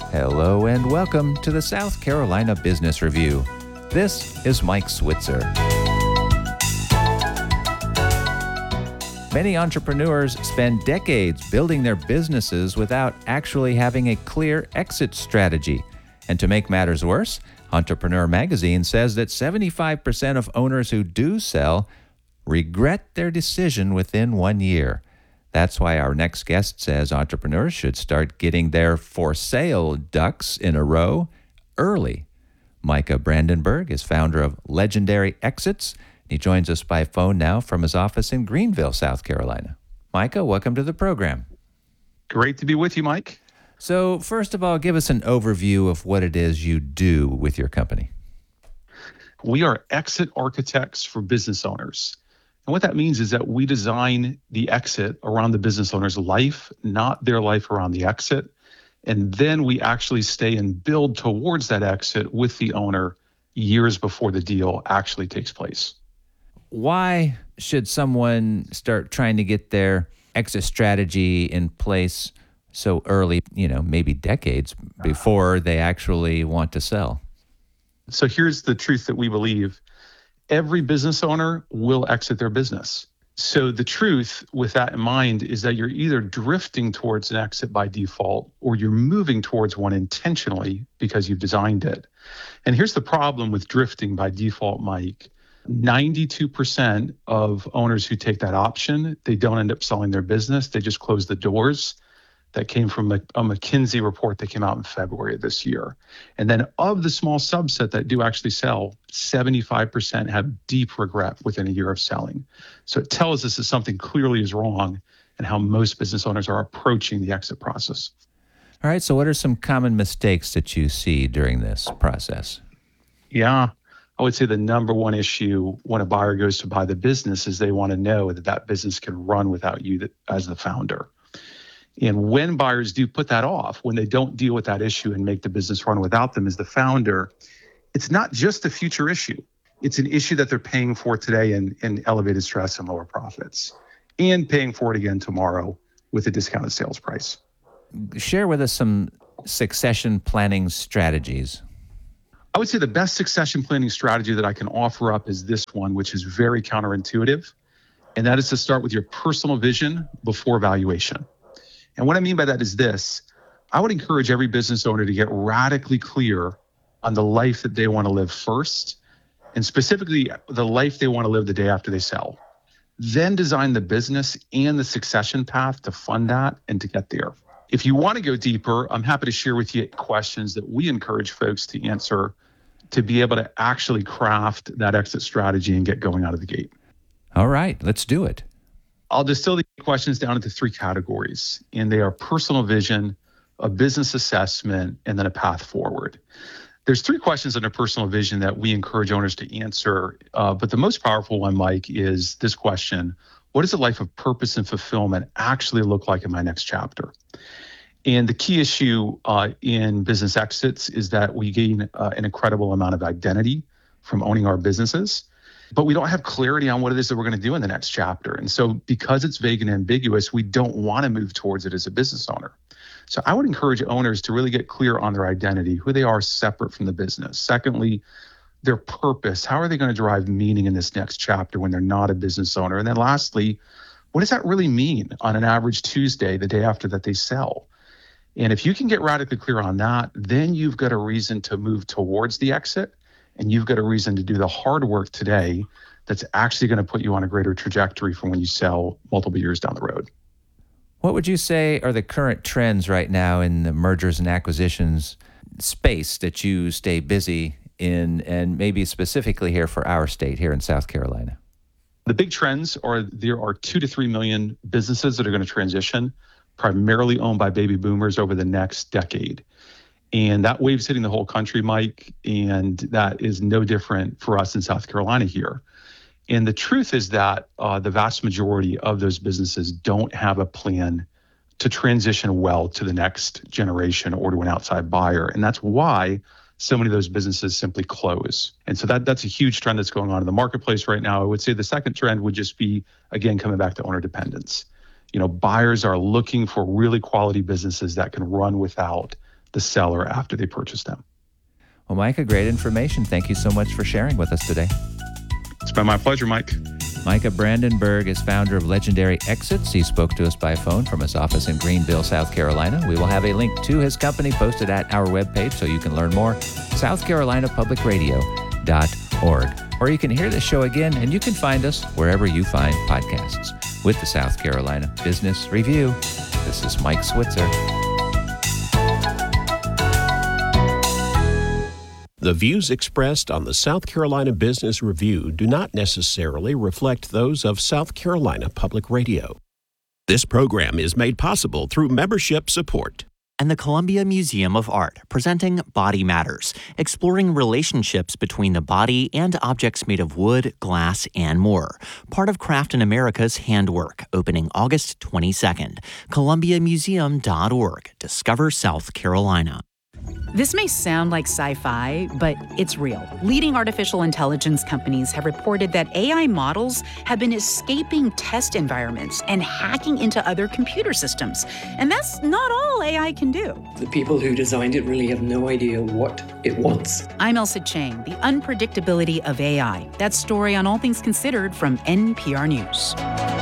Hello and welcome to the South Carolina Business Review. This is Mike Switzer. Many entrepreneurs spend decades building their businesses without actually having a clear exit strategy. And to make matters worse, Entrepreneur Magazine says that 75% of owners who do sell regret their decision within 1 year. That's why our next guest says entrepreneurs should start getting their for sale ducks in a row early. Micah Brandenburg is founder of Legendary Exits. He joins us by phone now from his office in Greenville, South Carolina. Micah, welcome to the program. Great to be with you, Mike. So first of all, give us an overview of what it is you do with your company. We are exit architects for business owners. And what that means is that we design the exit around the business owner's life, not their life around the exit. And then we actually stay and build towards that exit with the owner years before the deal actually takes place. Why should someone start trying to get their exit strategy in place so early, maybe decades before they actually want to sell? So here's the truth that we believe. Every business owner will exit their business. So the truth with that in mind is that you're either drifting towards an exit by default or you're moving towards one intentionally because you've designed it. And here's the problem with drifting by default, Mike. 92% of owners who take that option, they don't end up selling their business. They just close the doors. That came from a McKinsey report that came out in February of this year. And then of the small subset that do actually sell, 75% have deep regret within a year of selling. So it tells us that something clearly is wrong and how most business owners are approaching the exit process. All right, so what are some common mistakes that you see during this process? Yeah, I would say the number one issue when a buyer goes to buy the business is they want to know that that business can run without you as the founder. And when buyers do put that off, when they don't deal with that issue and make the business run without them as the founder, it's not just a future issue. It's an issue that they're paying for today in elevated stress and lower profits, and paying for it again tomorrow with a discounted sales price. Share with us some succession planning strategies. I would say the best succession planning strategy that I can offer up is this one, which is very counterintuitive, and that is to start with your personal vision before valuation. And what I mean by that is this. I would encourage every business owner to get radically clear on the life that they want to live first, and specifically the life they want to live the day after they sell. Then design the business and the succession path to fund that and to get there. If you want to go deeper, I'm happy to share with you questions that we encourage folks to answer to be able to actually craft that exit strategy and get going out of the gate. All right, let's do it. I'll distill the questions down into three categories, and they are personal vision, a business assessment, and then a path forward. There's three questions under personal vision that we encourage owners to answer, but the most powerful one, Mike, is this question: what does a life of purpose and fulfillment actually look like in my next chapter? And the key issue in business exits is that we gain an incredible amount of identity from owning our businesses, but we don't have clarity on what it is that we're going to do in the next chapter. And so because it's vague and ambiguous, we don't want to move towards it as a business owner. So I would encourage owners to really get clear on their identity, who they are separate from the business. Secondly, their purpose. How are they going to derive meaning in this next chapter when they're not a business owner? And then lastly, what does that really mean on an average Tuesday, the day after that they sell? And if you can get radically clear on that, then you've got a reason to move towards the exit. And you've got a reason to do the hard work today that's actually going to put you on a greater trajectory for when you sell multiple years down the road. What would you say are the current trends right now in the mergers and acquisitions space that you stay busy in, and maybe specifically here for our state here in South Carolina? The big trends are there are 2 to 3 million businesses that are going to transition, primarily owned by baby boomers over the next decade. And that wave's hitting the whole country, Mike, and that is no different for us in South Carolina here. And the truth is that the vast majority of those businesses don't have a plan to transition well to the next generation or to an outside buyer. And that's why so many of those businesses simply close. And so that's a huge trend that's going on in the marketplace right now. I would say the second trend would just be, again, coming back to owner dependence. Buyers are looking for really quality businesses that can run without the seller after they purchase them. Well, Micah, great information. Thank you so much for sharing with us today. It's been my pleasure, Mike. Micah Brandenburg is founder of Legendary Exits. He spoke to us by phone from his office in Greenville, South Carolina. We will have a link to his company posted at our webpage so you can learn more, southcarolinapublicradio.org. Or you can hear the show again, and you can find us wherever you find podcasts. With the South Carolina Business Review, this is Mike Switzer. The views expressed on the South Carolina Business Review do not necessarily reflect those of South Carolina Public Radio. This program is made possible through membership support. And the Columbia Museum of Art, presenting Body Matters, exploring relationships between the body and objects made of wood, glass, and more. Part of Craft in America's Handwork, opening August 22nd. ColumbiaMuseum.org. Discover South Carolina. This may sound like sci-fi, but it's real. Leading artificial intelligence companies have reported that AI models have been escaping test environments and hacking into other computer systems. And that's not all AI can do. The people who designed it really have no idea what it wants. I'm Elsa Chang, the unpredictability of AI. That story on All Things Considered from NPR News.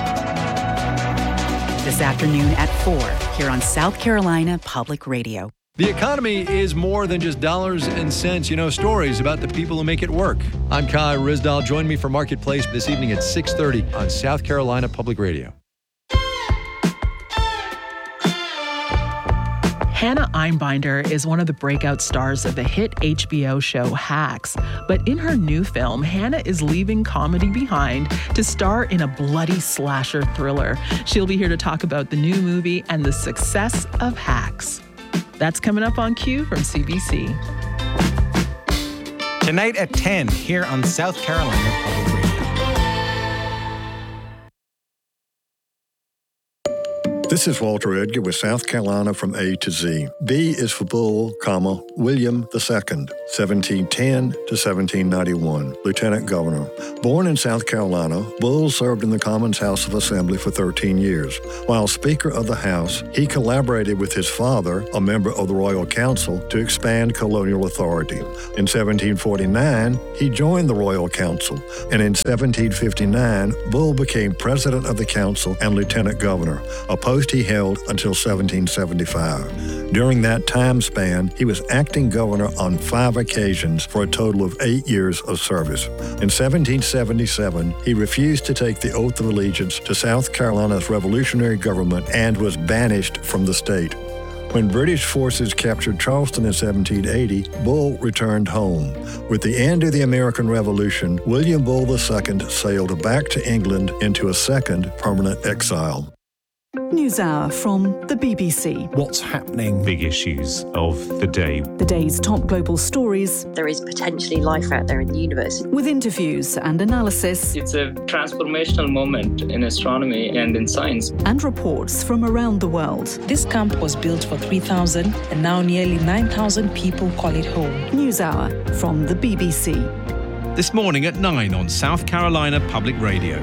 This afternoon at 4, here on South Carolina Public Radio. The economy is more than just dollars and cents. You know, stories about the people who make it work. I'm Kai Rizdal. Join me for Marketplace this evening at 6:30 on South Carolina Public Radio. Hannah Einbinder is one of the breakout stars of the hit HBO show Hacks. But in her new film, Hannah is leaving comedy behind to star in a bloody slasher thriller. She'll be here to talk about the new movie and the success of Hacks. That's coming up on Q from CBC. Tonight at 10 here on South Carolina Public Radio. This is Walter Edgar with South Carolina from A to Z. B is for Bull, William II, 1710 to 1791, Lieutenant Governor. Born in South Carolina, Bull served in the Commons House of Assembly for 13 years. While Speaker of the House, he collaborated with his father, a member of the Royal Council, to expand colonial authority. In 1749, he joined the Royal Council, and in 1759, Bull became President of the Council and Lieutenant Governor, a post he held until 1775. During that time span, he was acting governor on 5 occasions for a total of 8 years of service. In 1777, he refused to take the oath of allegiance to South Carolina's revolutionary government and was banished from the state. When British forces captured Charleston in 1780, Bull returned home. With the end of the American Revolution, William Bull II sailed back to England into a second permanent exile. NewsHour from the BBC. What's happening? Big issues of the day. The day's top global stories. There is potentially life out there in the universe. With interviews and analysis. It's a transformational moment in astronomy and in science. And reports from around the world. This camp was built for 3,000 and now nearly 9,000 people call it home. NewsHour from the BBC. This morning at 9 on South Carolina Public Radio.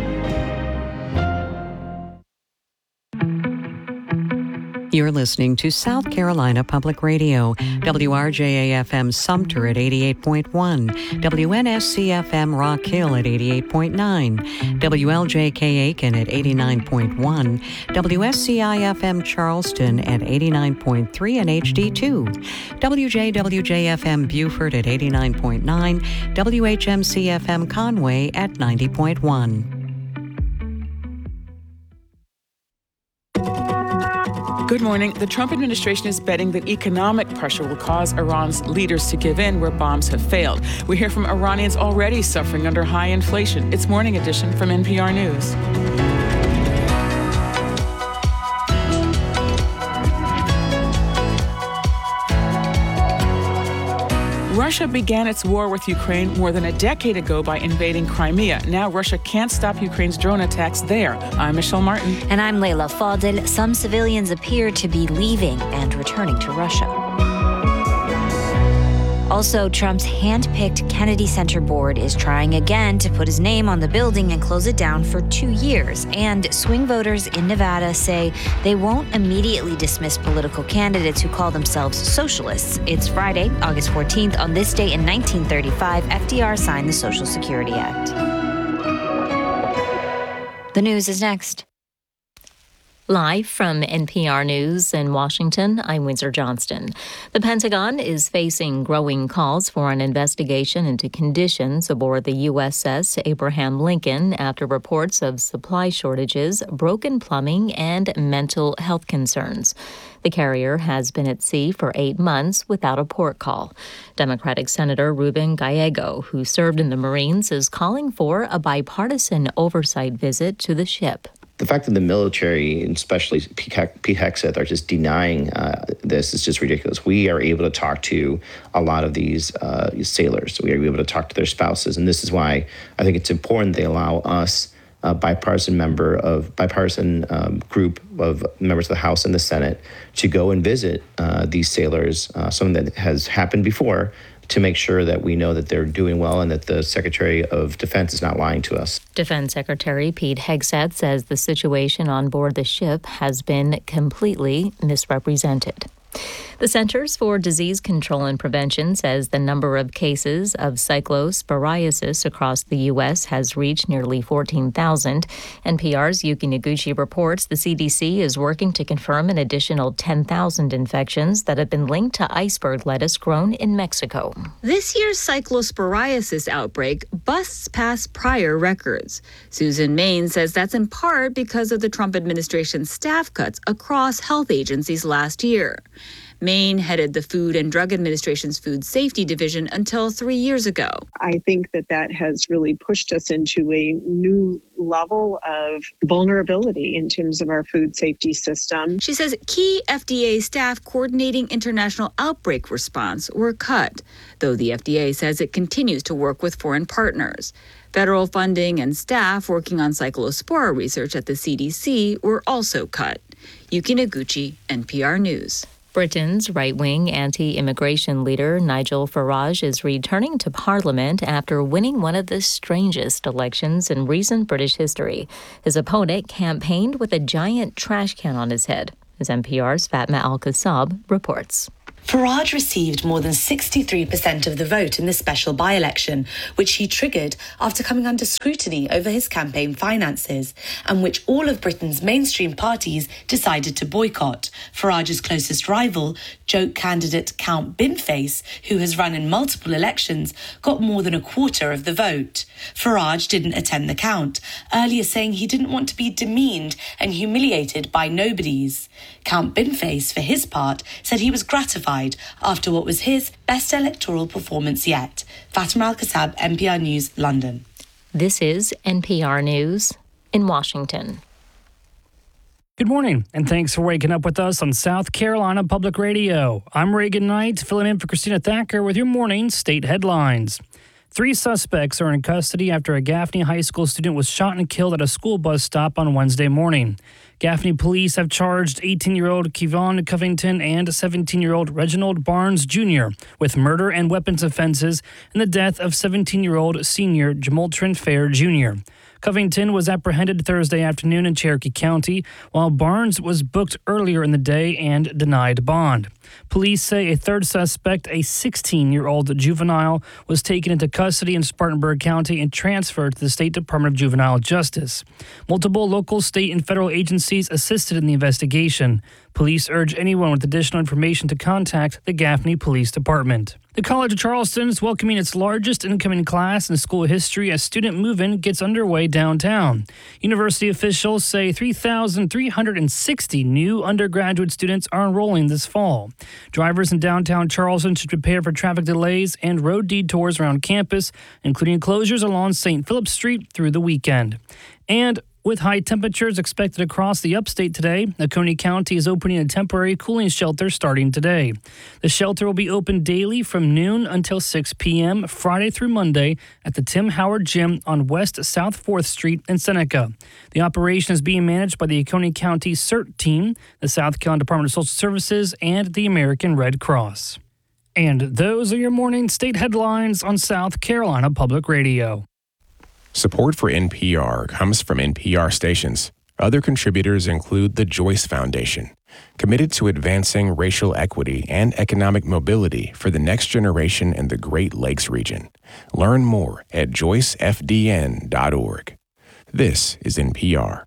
You're listening to South Carolina Public Radio, WRJA-FM Sumter at 88.1, WNSC-FM Rock Hill at 88.9, WLJK Aiken at 89.1, WSCI-FM Charleston at 89.3 and HD2, WJWJ-FM Beaufort at 89.9, WHMC-FM Conway at 90.1. Good morning. The Trump administration is betting that economic pressure will cause Iran's leaders to give in where bombs have failed. We hear from Iranians already suffering under high inflation. It's Morning Edition from NPR News. Russia began its war with Ukraine more than a decade ago by invading Crimea. Now Russia can't stop Ukraine's drone attacks there. I'm Michelle Martin. And I'm Layla Fadel. Some civilians appear to be leaving and returning to Russia. Also, Trump's hand-picked Kennedy Center board is trying again to put his name on the building and close it down for 2 years. And swing voters in Nevada say they won't immediately dismiss political candidates who call themselves socialists. It's Friday, August 14th. On this day in 1935, FDR signed the Social Security Act. The news is next. Live from NPR News in Washington, I'm Windsor Johnston. The Pentagon is facing growing calls for an investigation into conditions aboard the USS Abraham Lincoln after reports of supply shortages, broken plumbing, and mental health concerns. The carrier has been at sea for 8 months without a port call. Democratic Senator Ruben Gallego, who served in the Marines, is calling for a bipartisan oversight visit to the ship. The fact that the military, and especially Pete Hegseth, are just denying this is just ridiculous. We are able to talk to a lot of these sailors. We are able to talk to their spouses. And this is why I think it's important they allow us, a bipartisan group of members of the House and the Senate, to go and visit these sailors, something that has happened before, to make sure that we know that they're doing well and that the Secretary of Defense is not lying to us. Defense Secretary Pete Hegseth says the situation on board the ship has been completely misrepresented. The Centers for Disease Control and Prevention says the number of cases of cyclosporiasis across the U.S. has reached nearly 14,000. NPR's Yuki Noguchi reports the CDC is working to confirm an additional 10,000 infections that have been linked to iceberg lettuce grown in Mexico. This year's cyclosporiasis outbreak busts past prior records. Susan Main says that's in part because of the Trump administration's staff cuts across health agencies last year. Maine headed the Food and Drug Administration's Food Safety Division until 3 years ago. I think that has really pushed us into a new level of vulnerability in terms of our food safety system. She says key FDA staff coordinating international outbreak response were cut, though the FDA says it continues to work with foreign partners. Federal funding and staff working on cyclospora research at the CDC were also cut. Yuki Noguchi, NPR News. Britain's right-wing anti-immigration leader Nigel Farage is returning to Parliament after winning one of the strangest elections in recent British history. His opponent campaigned with a giant trash can on his head, as NPR's Fatma Al-Kassab reports. Farage received more than 63% of the vote in the special by-election, which he triggered after coming under scrutiny over his campaign finances, and which all of Britain's mainstream parties decided to boycott. Farage's closest rival, joke candidate Count Binface, who has run in multiple elections, got more than a quarter of the vote. Farage didn't attend the count, earlier saying he didn't want to be demeaned and humiliated by nobodies. Count Binface, for his part, said he was gratified after what was his best electoral performance yet. Fatima Al-Kassab, NPR News, London. This is NPR News in Washington. Good morning, and thanks for waking up with us on South Carolina Public Radio. I'm Reagan Knight, filling in for Christina Thacker with your morning state headlines. 3 suspects are in custody after a Gaffney High School student was shot and killed at a school bus stop on Wednesday morning. Gaffney police have charged 18-year-old Kevon Covington and 17-year-old Reginald Barnes Jr. with murder and weapons offenses in the death of 17-year-old senior Jamoltrin Fair Jr. Covington was apprehended Thursday afternoon in Cherokee County, while Barnes was booked earlier in the day and denied bond. Police say a third suspect, a 16-year-old juvenile, was taken into custody in Spartanburg County and transferred to the State Department of Juvenile Justice. Multiple local, state, and federal agencies assisted in the investigation. Police urge anyone with additional information to contact the Gaffney Police Department. The College of Charleston is welcoming its largest incoming class in school history as student move-in gets underway downtown. University officials say 3,360 new undergraduate students are enrolling this fall. Drivers in downtown Charleston should prepare for traffic delays and road detours around campus, including closures along St. Philip Street through the weekend. And with high temperatures expected across the upstate today, Oconee County is opening a temporary cooling shelter starting today. The shelter will be open daily from noon until 6 p.m. Friday through Monday at the Tim Howard Gym on West South 4th Street in Seneca. The operation is being managed by the Oconee County CERT team, the South Carolina Department of Social Services, and the American Red Cross. And those are your morning state headlines on South Carolina Public Radio. Support for NPR comes from NPR stations. Other contributors include the Joyce Foundation, committed to advancing racial equity and economic mobility for the next generation in the Great Lakes region. Learn more at joycefdn.org. This is NPR.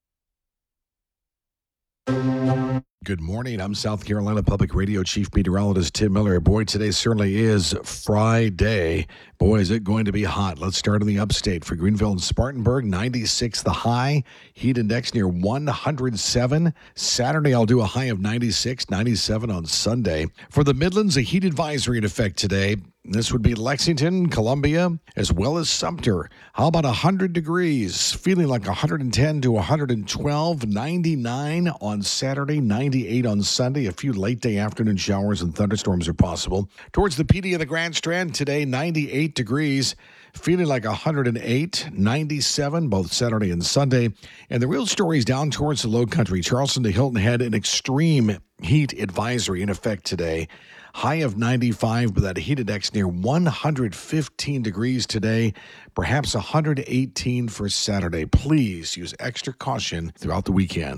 Good morning. I'm South Carolina Public Radio Chief Meteorologist Tim Miller. Boy, today certainly is Friday. Boy, is it going to be hot. Let's start in the upstate. For Greenville and Spartanburg, 96 the high. Heat index near 107. Saturday, I'll do a high of 96, 97 on Sunday. For the Midlands, a heat advisory in effect today. This would be Lexington, Columbia, as well as Sumter. How about 100 degrees? Feeling like 110 to 112, 99 on Saturday, 98 on Sunday. A few late day afternoon showers and thunderstorms are possible. Towards the PD and the Grand Strand today, 98 degrees. Feeling like 108, 97, both Saturday and Sunday. And the real story is down towards the Low Country. Charleston to Hilton had an extreme heat advisory in effect today. High of 95, but that heat index near 115 degrees today, perhaps 118 for Saturday. Please use extra caution throughout the weekend.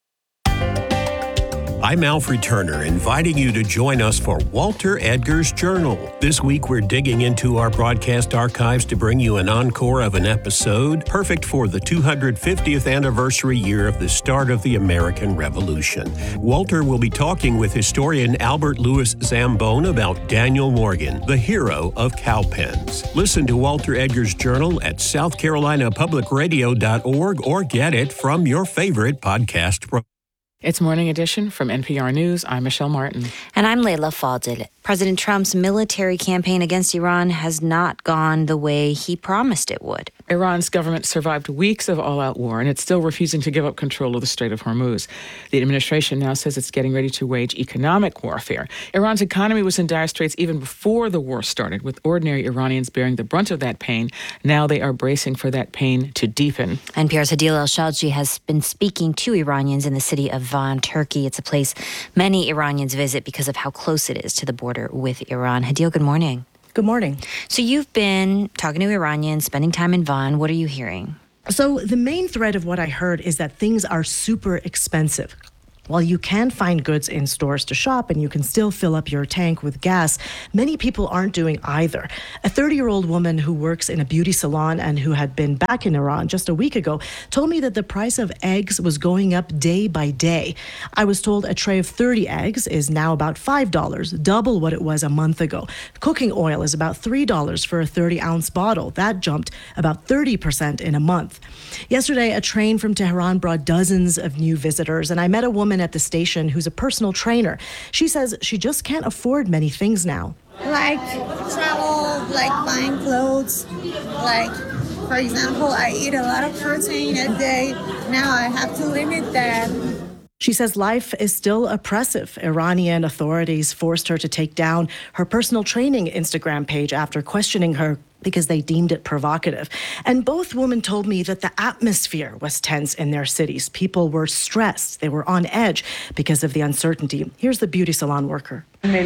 I'm Alfred Turner, inviting you to join us for Walter Edgar's Journal. This week, we're digging into our broadcast archives to bring you an encore of an episode, perfect for the 250th anniversary year of the start of the American Revolution. Walter will be talking with historian Albert Louis Zambon about Daniel Morgan, the hero of cowpens. Listen to Walter Edgar's Journal at southcarolinapublicradio.org or get it from your favorite podcast provider. It's Morning Edition from NPR News. I'm Michelle Martin. And I'm Layla Fadel. President Trump's military campaign against Iran has not gone the way he promised it would. Iran's government survived weeks of all-out war, and it's still refusing to give up control of the Strait of Hormuz. The administration now says it's getting ready to wage economic warfare. Iran's economy was in dire straits even before the war started, with ordinary Iranians bearing the brunt of that pain. Now they are bracing for that pain to deepen. NPR's Hadil El-Shalji has been speaking to Iranians in the city of Van, Turkey. It's a place many Iranians visit because of how close it is to the border with Iran. Hadil, good morning. Good morning. So you've been talking to Iranians, spending time in Van. What are you hearing? So the main thread of what I heard is that things are super expensive. While you can find goods in stores to shop and you can still fill up your tank with gas, many people aren't doing either. A 30-year-old woman who works in a beauty salon and who had been back in Iran just a week ago told me that the price of eggs was going up day by day. I was told a tray of 30 eggs is now about $5, double what it was a month ago. Cooking oil is about $3 for a 30-ounce bottle. That jumped about 30% in a month. Yesterday, a train from Tehran brought dozens of new visitors, and I met a woman at the station who's a personal trainer. She says she just can't afford many things now. Like travel, like buying clothes. Like, for example, I eat a lot of protein a day. Now I have to limit that. She says life is still oppressive. Iranian authorities forced her to take down her personal training Instagram page after questioning her because they deemed it provocative. And both women told me that the atmosphere was tense in their cities. People were stressed. They were on edge because of the uncertainty. Here's the beauty salon worker.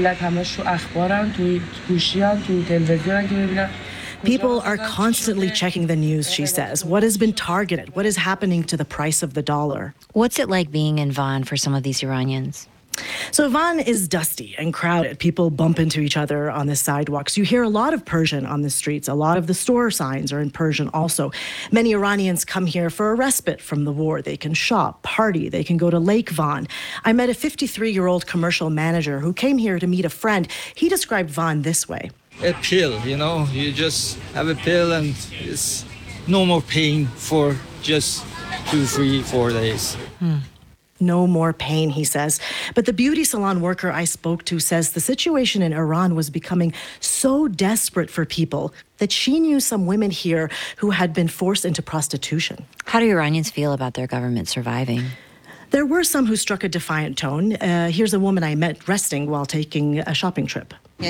People are constantly checking the news, she says. What has been targeted? What is happening to the price of the dollar? What's it like being in Van for some of these Iranians? So Van is dusty and crowded. People bump into each other on the sidewalks. You hear a lot of Persian on the streets. A lot of the store signs are in Persian also. Many Iranians come here for a respite from the war. They can shop, party, they can go to Lake Van. I met a 53-year-old commercial manager who came here to meet a friend. He described Van this way. A pill, you just have a pill and it's no more pain for just 2, 3, 4 days. No more pain, he says. But the beauty salon worker I spoke to says the situation in Iran was becoming so desperate for people that she knew some women here who had been forced into prostitution. How do Iranians feel about their government surviving? There were some who struck a defiant tone. Here's a woman I met resting while taking a shopping trip. She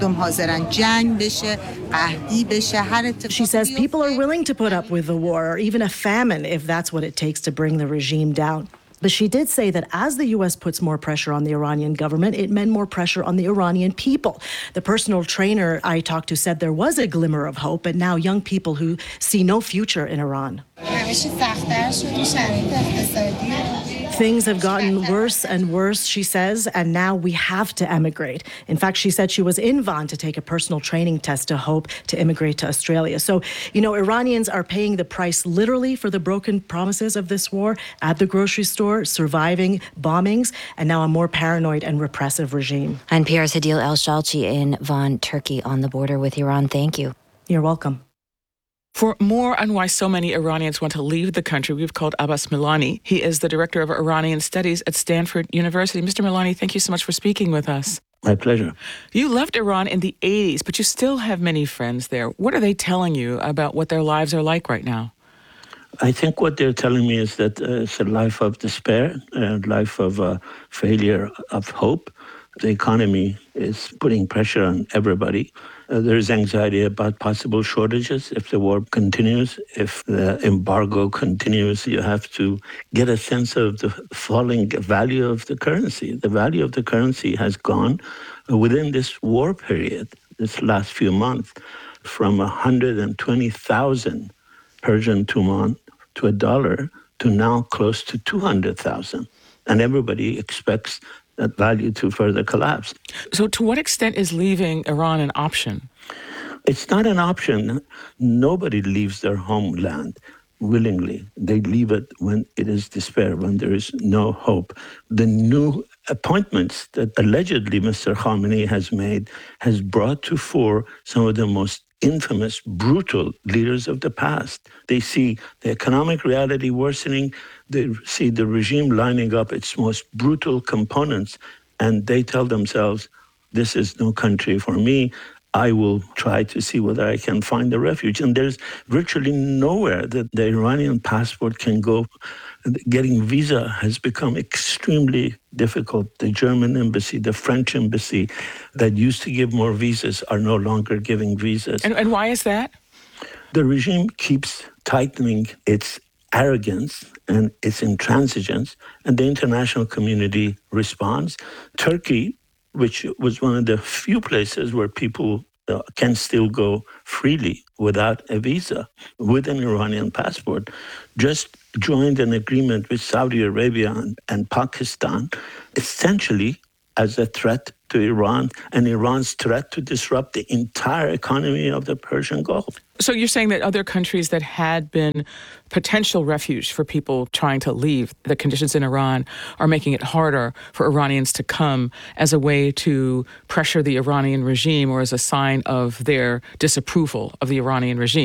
says people are willing to put up with the war or even a famine if that's what it takes to bring the regime down. But she did say that as the U.S. puts more pressure on the Iranian government, it meant more pressure on the Iranian people. The personal trainer I talked to said there was a glimmer of hope, but now young people who see no future in Iran. Things have gotten worse and worse, she says, and now we have to emigrate. In fact, she said she was in Vaughan to take a personal training test to hope to immigrate to Australia. So, Iranians are paying the price literally for the broken promises of this war at the grocery store, surviving bombings, and now a more paranoid and repressive regime. NPR's Hadil El-Shalchi in Van, Turkey, on the border with Iran. Thank you. You're welcome. For more on why so many Iranians want to leave the country, we've called Abbas Milani. He is the director of Iranian Studies at Stanford University. Mr. Milani, thank you so much for speaking with us. My pleasure. You left Iran in the 80s, but you still have many friends there. What are they telling you about what their lives are like right now? I think what they're telling me is that it's a life of despair, a life of failure of hope. The economy is putting pressure on everybody. There is anxiety about possible shortages if the war continues, if the embargo continues. You have to get a sense of the falling value of the currency. The value of the currency has gone within this war period, this last few months, from 120,000 Persian tuman to $1 to now close to 200,000. And everybody expects that value to further collapse. So to what extent is leaving Iran an option? It's not an option. Nobody leaves their homeland willingly. They leave it when it is despair, when there is no hope. The new appointments that allegedly Mr. Khamenei has made has brought to fore some of the most infamous, brutal leaders of the past. They see the economic reality worsening. They see the regime lining up its most brutal components, and they tell themselves, this is no country for me. I will try to see whether I can find a refuge. And there's virtually nowhere that the Iranian passport can go. Getting visa has become extremely difficult. The German embassy, the French embassy that used to give more visas are no longer giving visas. And why is that? The regime keeps tightening its arrogance and its intransigence, and the international community responds. Turkey, which was one of the few places where people can still go freely without a visa with an Iranian passport, just joined an agreement with Saudi Arabia and Pakistan, essentially as a threat to Iran and Iran's threat to disrupt the entire economy of the Persian Gulf. So you're saying that other countries that had been potential refuge for people trying to leave, the conditions in Iran are making it harder for Iranians to come as a way to pressure the Iranian regime or as a sign of their disapproval of the Iranian regime.